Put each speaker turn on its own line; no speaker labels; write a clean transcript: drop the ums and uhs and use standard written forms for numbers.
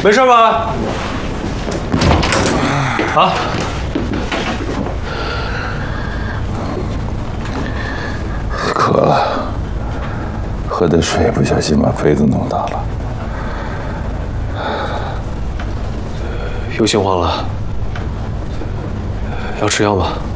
没事吧？啊？
渴了，喝点水，不小心把杯子弄倒了。
又心慌了，要吃药吗？